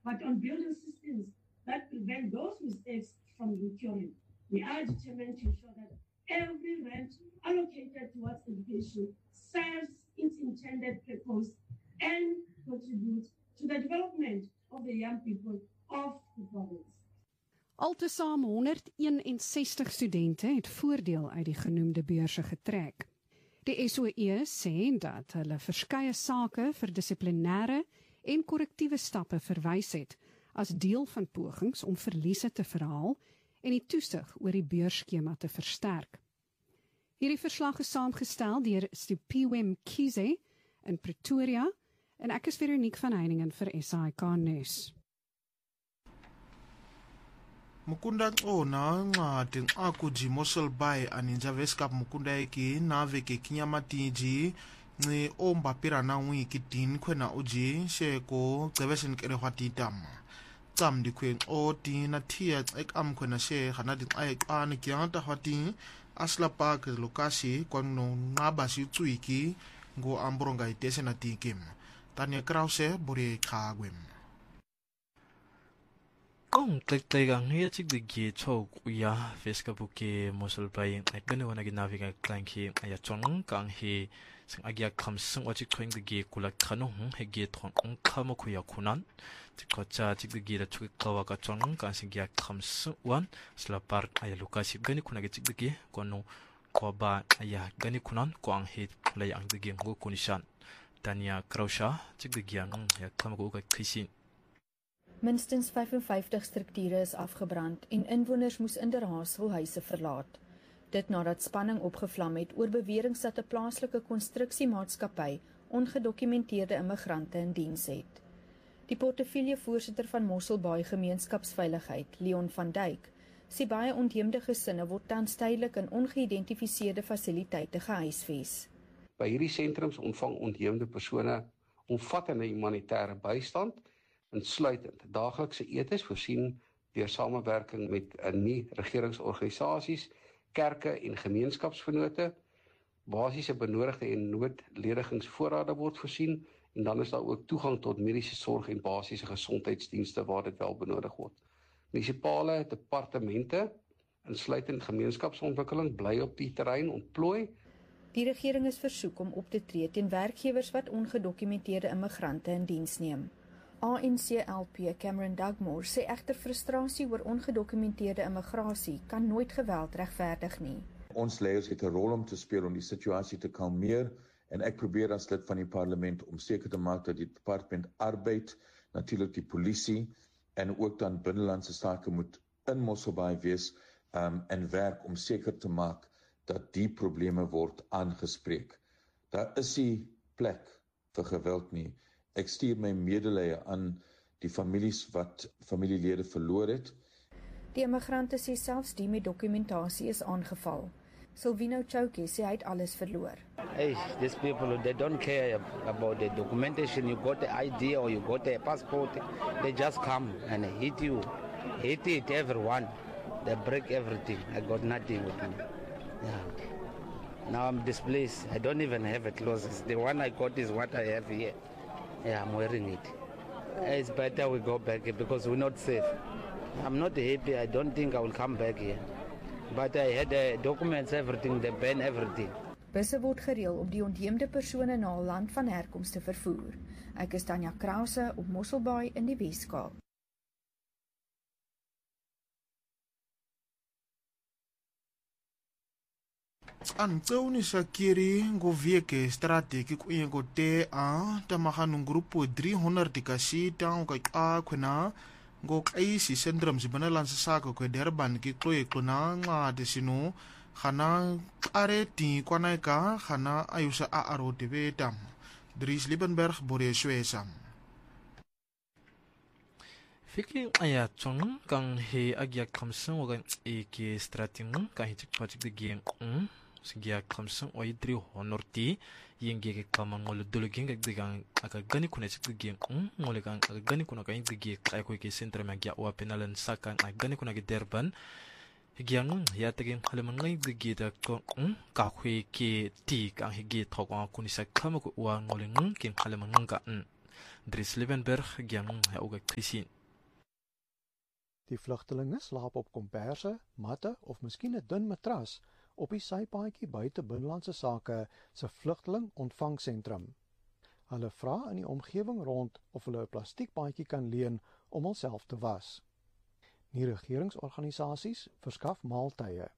but on building systems that prevent those mistakes from recurring. We are determined to ensure that every rand allocated towards education serves its intended purpose and contributes to the development of the young people of the province. Altesaam 161 studente het voordeel uit die genoemde beurse getrek. Die SOE sê dat hulle verskeie sake vir dissiplinêre en korrektiewe stappe verwys het as deel van pogings om verliese te verhaal en die toesig oor die beursskema te versterk. Hierdie verslag is saamgestel deur Stupiwe Mkhize in Pretoria en ek is Veronique van Heiningen vir SAK News. Mukunda ona ncwadi akuji Mossel Bay aninja veskap mukunda eki nave ke kinyamatiji nci ombapira na wiki tin kwena uji sheko gcebeshen kere hwatitam cam dikwen oti na tia ekam kwena she hanadi ayekani kianta hwati asla park lokashi kwano ngabashi tsuiki ngo ambronga itese na tikim Tanya Krause buri kagwem Kung klikang hiya chigdigi chok uya Facebook ke Mossel Bay ay ganawa na ginaviga klanki ay chong kang hi sing agya kamsung wachik twing digi kulak kanong hegi tong kamo kuya kunan tikocha chigdigi da chukikawa ka chong kang sing agya kamsung wan sla park ay lukasi gani kunagi chigdigi kono koba ay gani kunan ko ang hi lay ang digi ngo kunishan Tanya Krause chigdigi ang ya kamo kuka krisin Minstens 55 strukture is afgebrand en inwoners moes inderhaas hul huise verlaat. Dit nadat spanning opgevlam het oor beweringe dat 'n plaaslike konstruksiemaatskappy ongedokumenteerde immigrante in diens het. Die portefeuljevoorsitter van Mossel Bay Gemeenskapsveiligheid, Leon van Dijk, sê baie ontheemde gesinne word tans tydelik in ongeïdentifiseerde fasiliteite gehuisves. By hierdie sentrums ontvang ontheemde persone omvattende humanitêre bystand, insluitend daaglikse etes voorsien deur samewerking met nie-regeringsorganisasies, kerke en gemeenskapsvennote, basiese benodigde en noodledigingsvoorrade word voorsien en dan is daar ook toegang tot mediese sorg en basiese gesondheidsdienste waar dit wel benodig word. Munisipale departemente, insluitend gemeenskapsontwikkeling, bly op die terrein ontplooi. Die regering is versoek om op te tree teen werkgewers wat ongedokumenteerde immigrante in diens neem. ANC-LP Cameron Dugmore sê egter frustrasie oor ongedokumenteerde immigrasie kan nooit geweld regverdig nie. Ons leiers het 'n rol om te speel om die situasie te kalmeer en ek probeer as lid van die parlement om seker te maak dat die departement arbeid, natuurlik die polisie en ook dan binnelandse sake moet in Mossel Bay wees en werk om seker te maak dat die probleme word aangespreek. Daar is nie plek vir geweld nie. Ek stuur my medelee aan die families wat familielede verloor het. Die immigrante sê selfs die met dokumentasie is aangeval. Silvino Chouke sê hy het alles verloor. Hey, these people, they don't care about the documentation. You got the ID or you got a passport. They just come and hit you. Hit it, everyone. They break everything. I got nothing with me. Yeah. Now I'm displaced. I don't even have a clothes. The one I got is what I have here. Yeah, I'm wearing it. It's better we go back here because we're not safe. I'm not happy. I don't think I will come back here. But I had the documents, everything, they ban everything. Busse word gereël om die ontheemde persone na hul land van herkoms te vervoer. Ek is Tanya Krause op Mossel Bay in die Weskaap. Antsoni Shakiri ngovieke strategi kuyengo te a tamahanu grupo 300 kasita ngaka kwena ngokaisi syndrome zibanelansa saka kwe Durban ki kloye klona ngade sinu khana areti kwanaika khana ayusa a arote betam Dries Liebenberg bore Swesam Fiki aya chong kang he agya kamsung wagan eke strating kang hitik pachik de geng Sigia kamsung oi 300 ti yenge ke kama ngol dologeng digang aka gani kuna chik geng ngol gang aka gani kuna ka indi kai ko ke sentre ma gya wa penalan sakan aka gani kuna ke Durban higiang ya tagin halaman ngai digi da ko ka khwe ke ti kang higi thokwa kunisa khama ko wa ngol king halaman nga Dries Liebenberg gyang ya uga krisin Die vlugtelinge slaap op komperse, matte of miskien 'n dun matras op die sypaadjie buite Binnelandse Sake se vlugteling-ontvangsentrum. Hulle vra in die omgewing rond of hulle 'n plastiekpaadjie kan leen om hulself te was. Nie-regeringsorganisasies verskaf maaltye.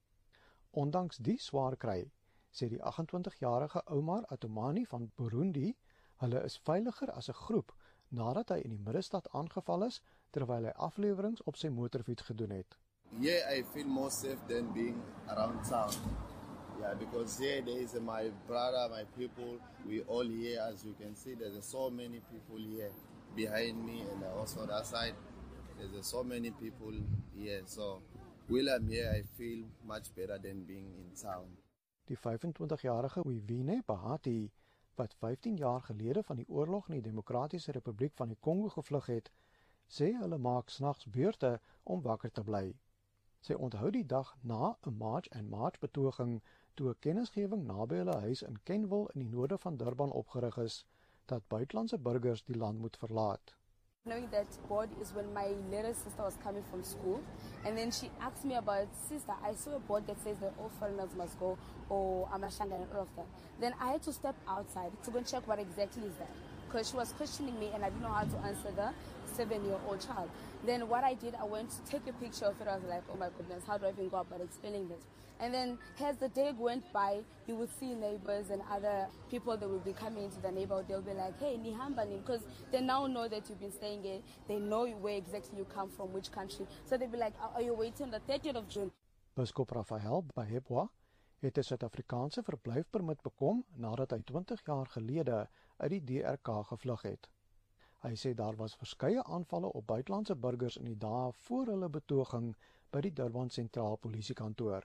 Ondanks die swaar kry, sê die 28-jarige Omar Atomani van Burundi, hulle is veiliger as 'n groep nadat hy in die middestad aangeval is terwyl hy afleweringe op sy motorfiets gedoen het. Yeah, I feel more safe than being around town. Yeah, because here there is my brother, my people, we all here, as you can see, there's so many people here behind me and also that side. There's so many people here, so while I'm here, I feel much better than being in town. Die 25-jarige Wivine Bahati, wat 15 jaar gelede van die oorlog in die Demokratiese Republiek van die Kongo gevlug het, sê hulle maak snags beurte om wakker te bly. Sy onthou die dag na 'n March and March betoging toe 'n kennisgewing naby hulle huis in Kenville in die noorde van Durban opgerig is dat buitelandse burgers die land moet verlaat. Knowing that board is when my little sister was coming from school, and then she asked me about, sister, I saw a board that says that all foreigners must go, or Amashanga and all of that. Then I had to step outside to go and check what exactly is that, because she was questioning me and I didn't know how to answer the 7-year-old child. Then what I did, I went to take a picture of it. I was like, oh my goodness, how do I even go about explaining this? And then as the day went by, you would see neighbors and other people that will be coming into the neighborhood. They'll be like, hey, Nihambani, because they now know that you've been staying here. They know where exactly you come from, which country. So they'll be like, are you waiting on the 30th of June? Biskop Raphael Bahebwa het 'n Suid-Afrikaanse verblyfpermit bekom nadat hy 20 jaar gelede uit die DRK gevlug het. Hy sê daar was verskeie aanvalle op buitelandse burgers in die dae voor hulle betoging by die Durban Sentraal Polisiekantoor.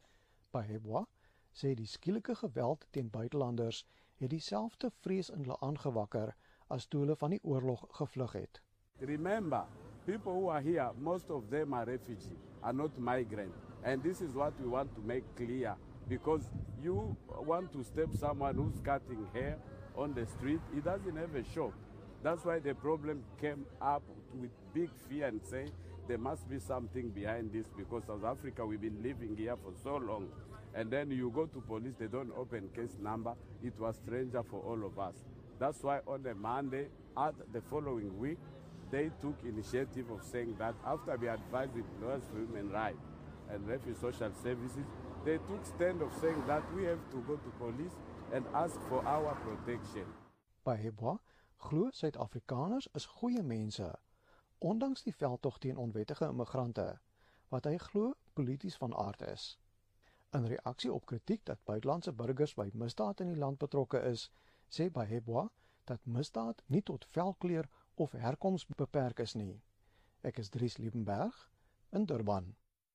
Bahebwa sê die skielike geweld teen buitelanders het dieselfde vrees in hulle aangewakker as toe hulle van die oorlog gevlug het. Remember, people who are here, most of them are refugees, are not migrants. And this is what we want to make clear, because you want to step someone who's cutting hair on the street, he doesn't have a shop. That's why the problem came up with big fear and say there must be something behind this, because South Africa, we've been living here for so long. And then you go to police, they don't open case number. It was stranger for all of us. That's why on the Monday, at the following week, they took initiative of saying that after we advised with lawyers for human rights and refugee social services, they took stand of saying that we have to go to police and ask for our protection. Bahebwa glo Suid-Afrikaners is goeie mense, ondanks die veldtog teen onwettige immigrante, wat hy glo polities van aard is. In reaksie op kritiek dat buitelandse burgers by misdaad in die land betrokke is, sê Bahebwa dat misdaad nie tot velkleur of herkoms beperk is nie. Ek is Dries Liebenberg in Durban.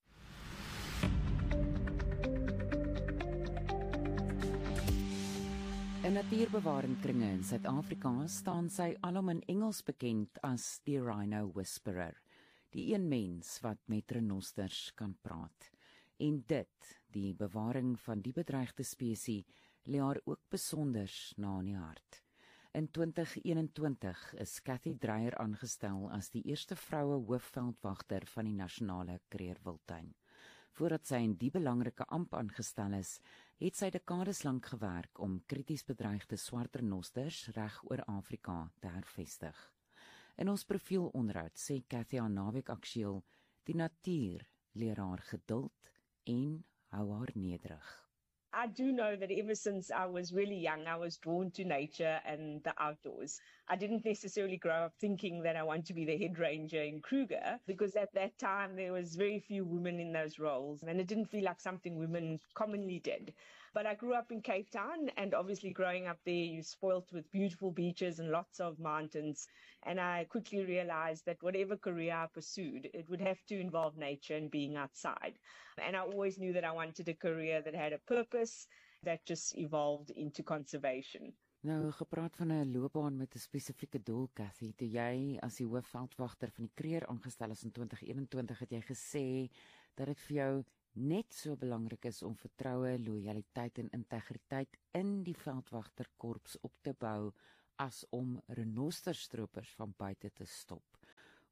In natuurbewaringkringe in Suid-Afrika staan sy alom in Engels bekend as die Rhino Whisperer, die een mens wat met renosters kan praat. En dit, die bewaring van die bedreigde spesies, lê haar ook besonders na in die hart. In 2021 is Cathy Dreyer aangestel as die eerste vroue hoofveldwagter van die nasionale kreerwiltuin. Voordat sy in die belangrike amp aangestel is, het sy dekades lank gewerk om krities bedreigde swart renosters reg oor Afrika te hervestig. In ons profielonderhoud sê Cathy aan Naweek Aktueel, die natuur leer haar geduld en hou haar nederig. I do know that ever since I was really young, I was drawn to nature and the outdoors. I didn't necessarily grow up thinking that I want to be the head ranger in Kruger, because at that time there was very few women in those roles and it didn't feel like something women commonly did. But I grew up in Cape Town, and obviously growing up there, you're spoilt with beautiful beaches and lots of mountains. And I quickly realized that whatever career I pursued, it would have to involve nature and being outside. And I always knew that I wanted a career that had a purpose, that just evolved into conservation. Nou, gepraat van 'n loopbaan met 'n spesifieke doel, Cathy, toe jy as die hoofveldwagter van die kreer aangestel is in 2021, het jy gesê dat dit vir jou net so belangrik is om vertroue, lojaliteit en integriteit in die veldwagterkorps op te bou as om renosterstropers van buite te stop.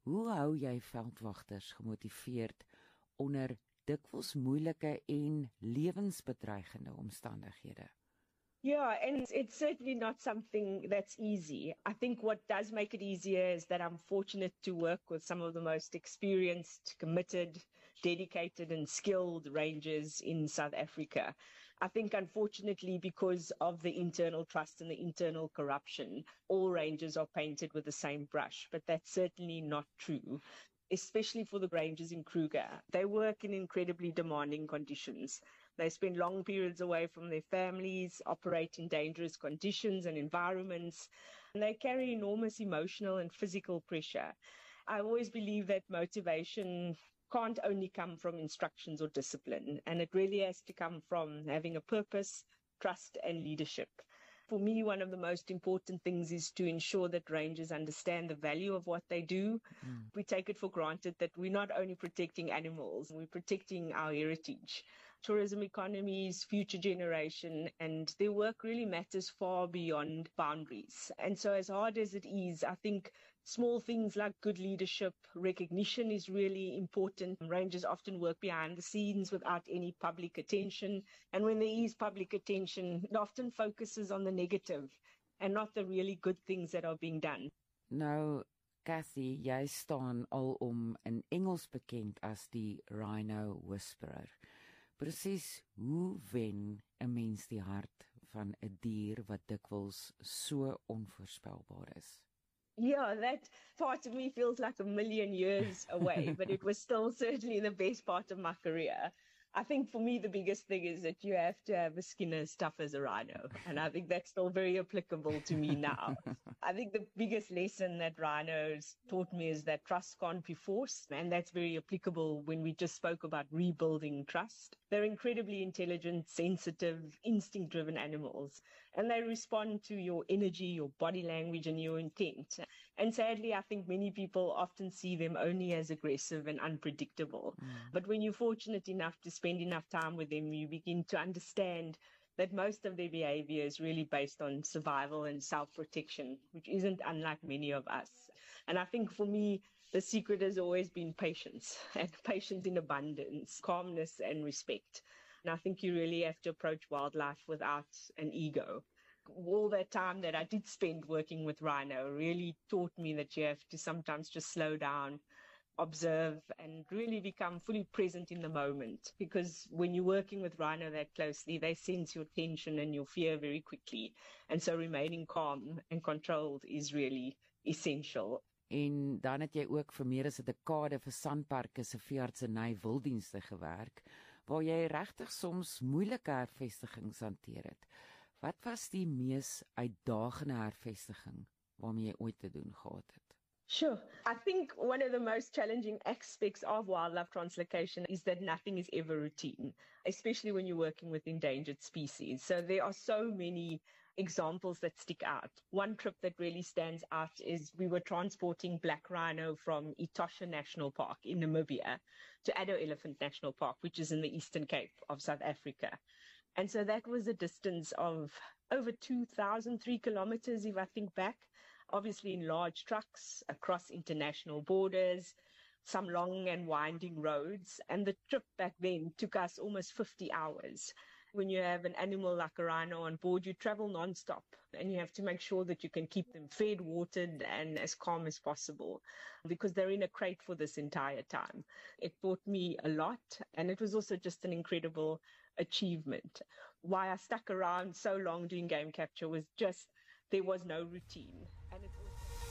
Hoe hou jy veldwagters gemotiveerd onder dikwels moeilike en lewensbedreigende omstandighede? Yeah, and it's certainly not something that's easy. I think what does make it easier is that I'm fortunate to work with some of the most experienced, committed, dedicated and skilled rangers in South Africa. I think unfortunately because of the internal trust and the internal corruption, all rangers are painted with the same brush, but that's certainly not true. Especially for the rangers in Kruger. They work in incredibly demanding conditions. They spend long periods away from their families, operate in dangerous conditions and environments, and they carry enormous emotional and physical pressure. I always believe that motivation can't only come from instructions or discipline, and it really has to come from having a purpose, trust, and leadership. For me, one of the most important things is to ensure that rangers understand the value of what they do. We take it for granted that we're not only protecting animals, we're protecting our heritage. Tourism economies, future generation, and their work really matters far beyond boundaries. And so as hard as it is, I think small things like good leadership, recognition is really important. Rangers often work behind the scenes without any public attention. And when there is public attention, it often focuses on the negative and not the really good things that are being done. Nou, Kathy, jy staan alom in Engels bekend as die Rhino Whisperer. Presies, hoe wen 'n mens die hart van 'n dier wat dikwels so onvoorspelbaar is? Yeah, that part of me feels like a million years away, but it was still certainly the best part of my career. I think for me, the biggest thing is that you have to have a skin as tough as a rhino. And I think that's still very applicable to me now. I think the biggest lesson that rhinos taught me is that trust can't be forced. And that's very applicable when we just spoke about rebuilding trust. They're incredibly intelligent, sensitive, instinct-driven animals. And they respond to your energy, your body language, and your intent. And sadly, I think many people often see them only as aggressive and unpredictable. But when you're fortunate enough to spend enough time with them, you begin to understand that most of their behavior is really based on survival and self-protection, which isn't unlike many of us. And I think for me, the secret has always been patience, and patience in abundance, calmness and respect. And I think you really have to approach wildlife without an ego. All that time that I did spend working with rhino really taught me that you have to sometimes just slow down, observe, and really become fully present in the moment. Because when you're working with rhino that closely, they sense your tension and your fear very quickly. And so remaining calm and controlled is really essential. En dan het jy ook vir meer as 'n dekade vir Sanparks se veeartseny wilddienste gewerk, waar jy regtig soms moeilike hervestigings hanteer het. Wat was die mees uitdagende hervestiging waarmee jy ooit te doen gehad het? Sure. I think one of the most challenging aspects of wildlife translocation is that nothing is ever routine, especially when you're working with endangered species. So there are so many examples that stick out. One trip that really stands out is we were transporting black rhino from Etosha National Park in Namibia to Addo Elephant National Park, which is in the Eastern Cape of South Africa. And so that was a distance of over 2,003 kilometers, if I think back, obviously in large trucks across international borders, some long and winding roads. And the trip back then took us almost 50 hours. When you have an animal like a rhino on board, you travel non-stop, and you have to make sure that you can keep them fed, watered, and as calm as possible, because they're in a crate for this entire time. It taught me a lot, and it was also just an incredible achievement. Why I stuck around so long doing game capture was just there was no routine. And it was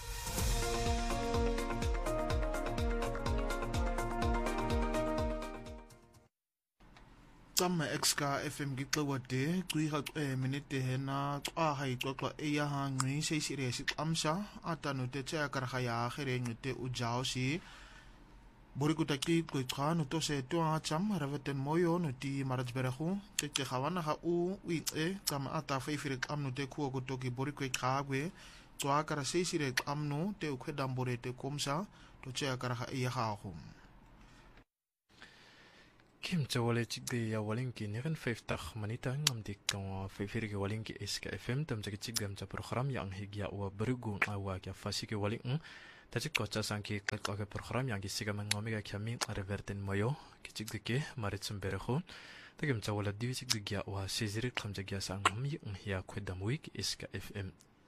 Tama exka FM gitlawade kuiha minute hena hai kwakwa eya hangi sei siresi amsa atanu te cha karkhaya khereng te ujausi borikutaki kwikhan to se to acham raveten moyo no ti marajberhu te khawana ha u wi tama ata feifirik amnu te khu ko toki borikwikagwe twa kara sei sirek amnu te ukhedambore te komsa to cha karkha eya ha hum Kim Chawale Chigde ya Walinki Niren 50 Manita Namdik Kawa Fefiriki Walinki SK FM Tam Chigam cha program yang higya wa Berugu awa kya fasike Waling Tajik kocha sanki kakak program yang kisiga mengomega kami reverten moyo kicik dike maritsum berekhon tagim chawala diwisik digya wa sizirik khamjagya sang mi ya khwedam week iska FM